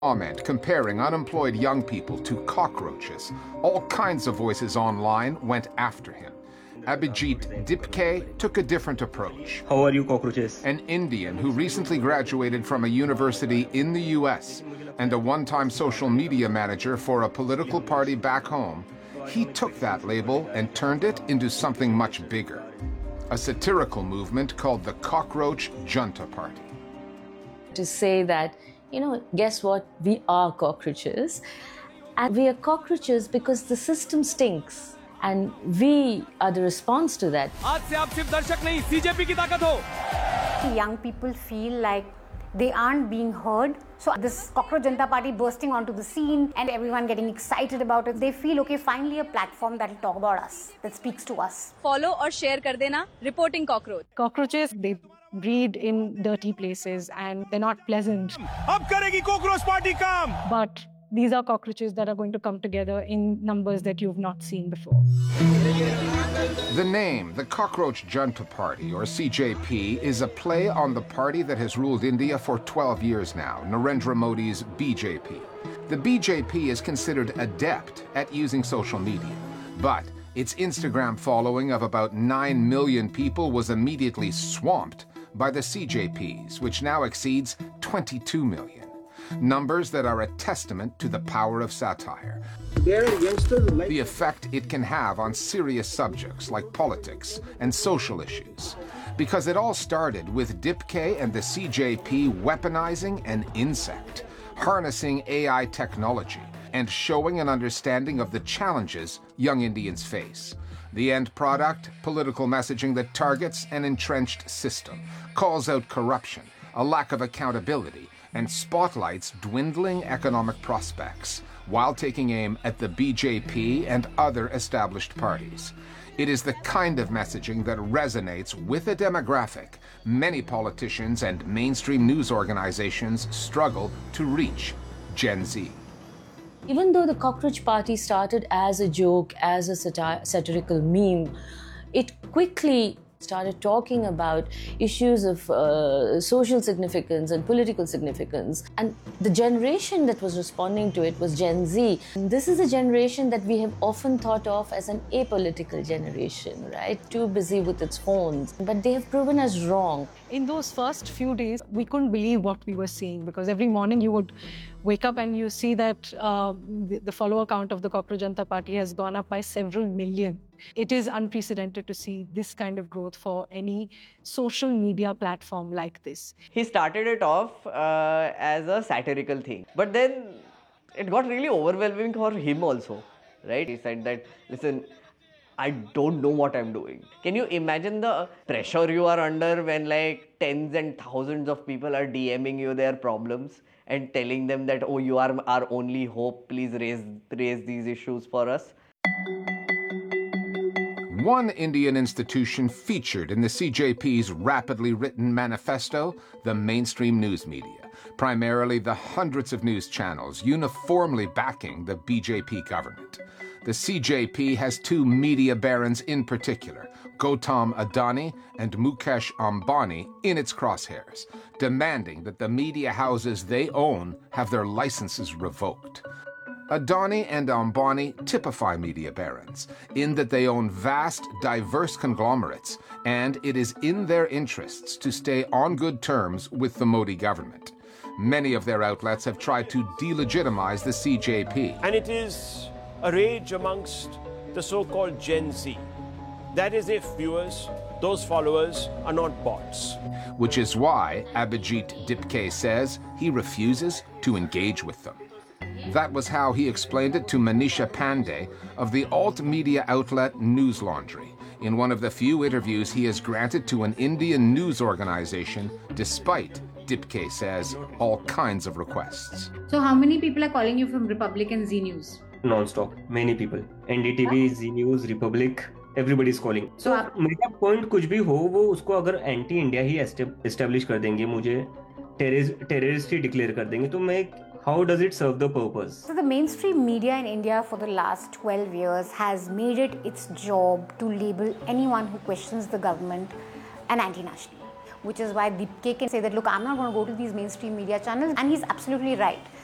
Comment comparing unemployed young people to cockroaches. All kinds of voices online went after him. Abhijit Dipke took a different approach. How are you, cockroaches? An Indian who recently graduated from a university in the US and a one-time social media manager for a political party back home, he took that label and turned it into something much bigger. A satirical movement called the Cockroach Junta Party. To say that, guess what? We are cockroaches. And we are cockroaches because the system stinks. And we are the response to that. Young people feel like they aren't being heard. So this Cockroach Junta Party bursting onto the scene and everyone getting excited about it. They feel, okay, finally a platform that will talk about us, that speaks to us. Follow or share kar dena, reporting cockroach. Cockroaches, they breed in dirty places and they're not pleasant. Ab karegi cockroach party kaam. But these are cockroaches that are going to come together in numbers that you've not seen before. The name, the Cockroach Junta Party, or CJP, is a play on the party that has ruled India for 12 years now, Narendra Modi's BJP. The BJP is considered adept at using social media, but its Instagram following of about 9 million people was immediately swamped by the CJP's, which now exceeds 22 million. Numbers that are a testament to the power of satire. The effect it can have on serious subjects like politics and social issues. Because it all started with Dipke and the CJP weaponizing an insect, harnessing AI technology, and showing an understanding of the challenges young Indians face. The end product, political messaging that targets an entrenched system, calls out corruption, a lack of accountability, and spotlights dwindling economic prospects, while taking aim at the BJP and other established parties. It is the kind of messaging that resonates with a demographic many politicians and mainstream news organizations struggle to reach: Gen Z. Even though the Cockroach Party started as a joke, as a satirical meme, it quickly started talking about issues of social significance and political significance. And the generation that was responding to it was Gen Z. And this is a generation that we have often thought of as an apolitical generation, right? Too busy with its phones. But they have proven us wrong. In those first few days, we couldn't believe what we were seeing because every morning you would wake up and you see that the follower count of the Cockroach Junta Party has gone up by several million. It is unprecedented to see this kind of growth for any social media platform like this. He started it off as a satirical thing, but then it got really overwhelming for him also, right? He said that, listen, I don't know what I'm doing. Can you imagine the pressure you are under when like tens and thousands of people are DMing you their problems and telling them that, oh, you are our only hope, please raise these issues for us? One Indian institution featured in the CJP's rapidly written manifesto, the mainstream news media, primarily the hundreds of news channels uniformly backing the BJP government. The CJP has two media barons in particular, Gautam Adani and Mukesh Ambani, in its crosshairs, demanding that the media houses they own have their licenses revoked. Adani and Ambani typify media barons in that they own vast, diverse conglomerates, and it is in their interests to stay on good terms with the Modi government. Many of their outlets have tried to delegitimize the CJP. And it is a rage amongst the so-called Gen Z. That is if viewers, those followers, are not bots. Which is why Abhijit Dipke says he refuses to engage with them. That was how he explained it to Manisha Pandey of the alt-media outlet News Laundry, in one of the few interviews he has granted to an Indian news organization, despite, Dipke says, all kinds of requests. So how many people are calling you from Republic and Z News? Non-stop, many people. NDTV, Z News, Republic, everybody is calling. So मेरा point कुछ भी हो वो उसको अगर anti India ही establish कर देंगे, मुझे terrorist ही declare कर देंगे, तो मैं how does it serve the purpose? So the mainstream media in India for the last 12 years has made it its job to label anyone who questions the government an anti-national. Which is why Dipke can say that, look, I'm not going to go to these mainstream media channels. And he's absolutely right.